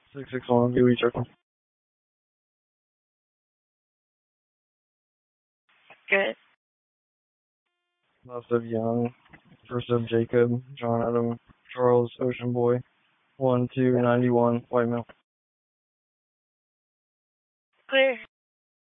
661, UE checking. Good. Last of Young, first of Jacob, John Adam, Charles, Ocean Boy, 1291, white male. Clear.